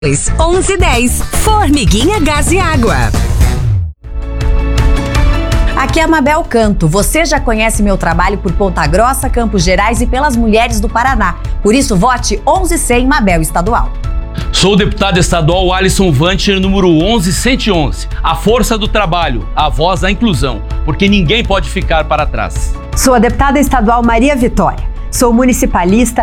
1110. Formiguinha Gás e Água. Aqui é a Mabel Canto. Você já conhece meu trabalho por Ponta Grossa, Campos Gerais e pelas mulheres do Paraná. Por isso, vote 1100 Mabel Estadual. Sou o deputado estadual Alisson Vancher, número 11111. A força do trabalho, a voz da inclusão, porque ninguém pode ficar para trás. Sou a deputada estadual Maria Vitória. Sou municipalista